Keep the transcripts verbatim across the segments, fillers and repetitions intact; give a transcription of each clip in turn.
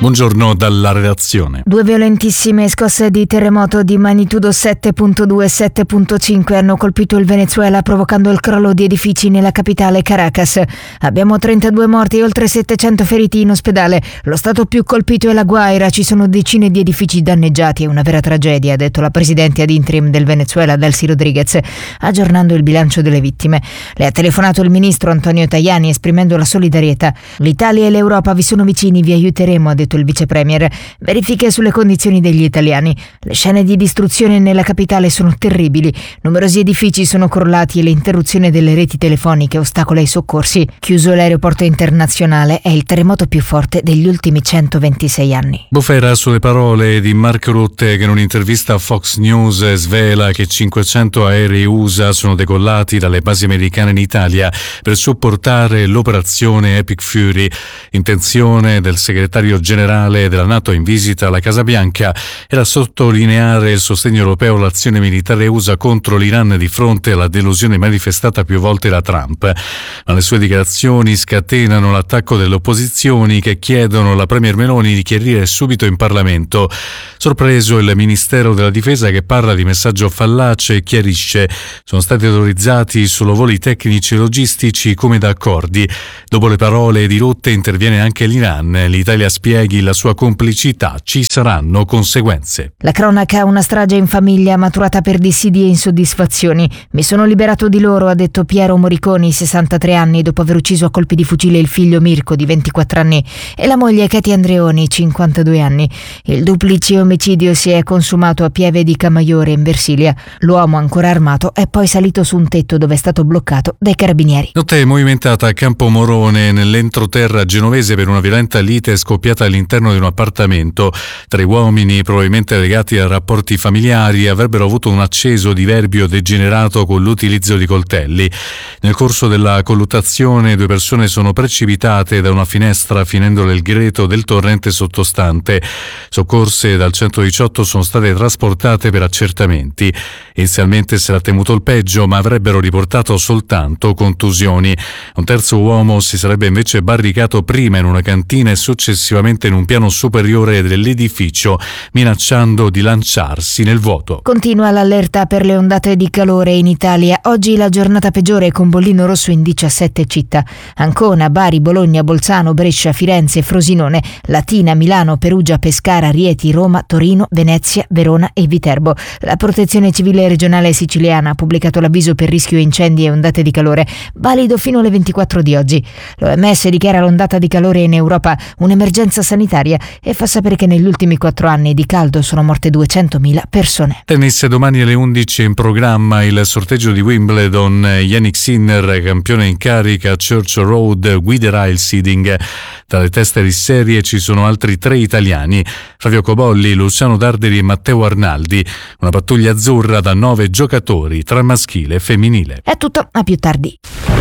Buongiorno dalla redazione. Due violentissime scosse di terremoto di magnitudo sette virgola due e sette virgola cinque hanno colpito il Venezuela, provocando il crollo di edifici nella capitale Caracas. Abbiamo trentadue morti e oltre settecento feriti in ospedale. Lo stato più colpito è La Guaira, ci sono decine di edifici danneggiati, è una vera tragedia, ha detto la presidente ad interim del Venezuela, Delcy Rodriguez, aggiornando il bilancio delle vittime. Le ha telefonato il ministro Antonio Tajani esprimendo la solidarietà. L'Italia e l'Europa vi sono vicini, vi aiuteremo, ha detto il vice premier. Verifiche sulle condizioni degli italiani. Le scene di distruzione nella capitale sono terribili. Numerosi edifici sono crollati e l'interruzione delle reti telefoniche ostacola i soccorsi. Chiuso l'aeroporto internazionale, è il terremoto più forte degli ultimi centoventisei anni. Bufera sulle parole di Mark Rutte, che in un'intervista a Fox News svela che cinquecento aerei U S A sono decollati dalle basi americane in Italia per supportare l'operazione Epic Fury. Intenzione del segretario generale della NATO in visita alla Casa Bianca era sottolineare il sostegno europeo all'azione militare U S A contro l'Iran di fronte alla delusione manifestata più volte da Trump. Ma le sue dichiarazioni scatenano l'attacco delle opposizioni che chiedono alla premier Meloni di chiarire subito in Parlamento. Sorpreso il Ministero della Difesa, che parla di messaggio fallace e chiarisce: sono stati autorizzati solo voli tecnici e logistici come da accordi. Dopo le parole di Rutte interviene anche l'Iran. L'Italia spieghi la sua complicità, ci saranno conseguenze. La cronaca, una strage in famiglia maturata per dissidie e insoddisfazioni. Mi sono liberato di loro, ha detto Piero Moriconi, sessantatré anni, dopo aver ucciso a colpi di fucile il figlio Mirko di ventiquattro anni e la moglie Katie Andreoni, cinquantadue anni. Il duplice omicidio si è consumato a Pieve di Camaiore in Versilia. L'uomo, ancora armato, è poi salito su un tetto dove è stato bloccato dai carabinieri. Notte movimentata a Campo Morone, nell'entroterra genovese, per una violenta lite scoppiata all'interno di un appartamento. Tre uomini, probabilmente legati a rapporti familiari, avrebbero avuto un acceso diverbio degenerato con l'utilizzo di coltelli. Nel corso della colluttazione due persone sono precipitate da una finestra finendo nel greto del torrente sottostante. Soccorse dal centodiciotto sono state trasportate per accertamenti. Inizialmente si era temuto il peggio, ma avrebbero riportato soltanto contusioni. Un terzo uomo si sarebbe invece barricato prima in una cantina e successivamente in un piano superiore dell'edificio, minacciando di lanciarsi nel vuoto. Continua l'allerta per le ondate di calore in Italia. Oggi la giornata peggiore con bollino rosso in diciassette città. Ancona, Bari, Bologna, Bolzano, Brescia, Firenze, Frosinone, Latina, Milano, Perugia, Pescara, Rieti, Roma, Torino, Venezia, Verona e Viterbo. La Protezione Civile regionale siciliana ha pubblicato l'avviso per rischio incendi e ondate di calore, valido fino alle ventiquattro di oggi. L'O M S dichiara l'ondata di calore in Europa un'emergenza sanitaria e fa sapere che negli ultimi quattro anni di caldo sono morte duecentomila persone. Tennis, domani alle undici in programma il sorteggio di Wimbledon. Yannick Sinner, campione in carica a Church Road, guiderà il seeding. Tra le teste di serie ci sono altri tre italiani: Flavio Cobolli, Luciano Darderi e Matteo Arnaldi. Una pattuglia azzurra da nove giocatori tra maschile e femminile. È tutto, a più tardi.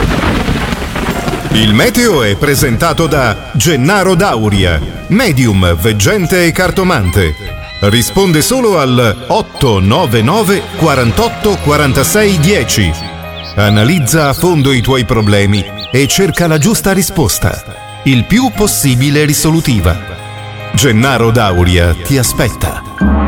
Il meteo è presentato da Gennaro Dauria, medium, veggente e cartomante. Risponde solo al otto nove nove quarantotto quarantasei dieci. Analizza a fondo i tuoi problemi e cerca la giusta risposta, il più possibile risolutiva. Gennaro Dauria ti aspetta.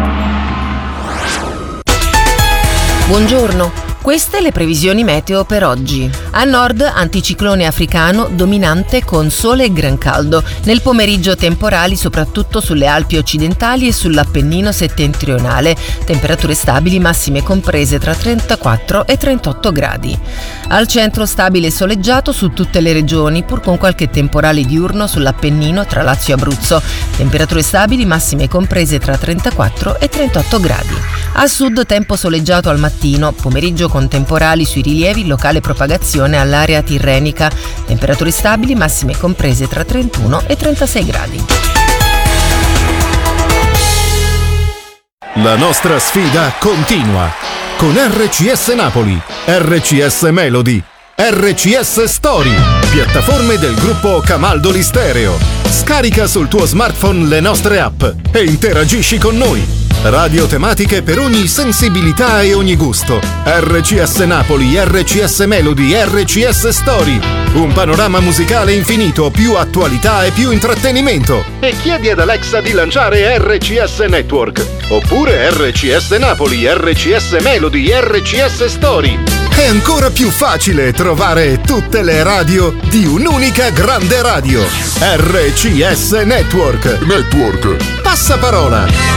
Buongiorno. Queste le previsioni meteo per oggi. A nord, anticiclone africano dominante con sole e gran caldo. Nel pomeriggio temporali soprattutto sulle Alpi occidentali e sull'Appennino settentrionale. Temperature stabili, massime comprese tra trentaquattro e trentotto gradi. Al centro stabile e soleggiato su tutte le regioni, pur con qualche temporale diurno sull'Appennino tra Lazio e Abruzzo. Temperature stabili, massime comprese tra trentaquattro e trentotto gradi. A sud tempo soleggiato al mattino, pomeriggio con temporali sui rilievi, locale propagazione all'area tirrenica. Temperature stabili, massime comprese tra trentuno e trentasei gradi. La nostra sfida continua con R C S Napoli, R C S Melody, R C S Story, piattaforme del gruppo Camaldoli Stereo. Scarica sul tuo smartphone le nostre app e interagisci con noi. Radio tematiche per ogni sensibilità e ogni gusto. R C S Napoli, R C S Melody, R C S Story. Un panorama musicale infinito, più attualità e più intrattenimento. E chiedi ad Alexa di lanciare R C S Network. Oppure R C S Napoli, R C S Melody, R C S Story. È ancora più facile trovare tutte le radio di un'unica grande radio. R C S Network. Network. Passaparola.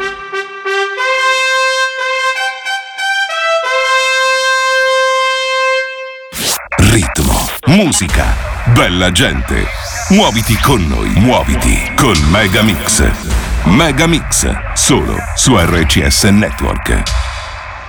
Ritmo, musica, bella gente. Muoviti con noi, muoviti con Megamix. Megamix, solo su R C S Network.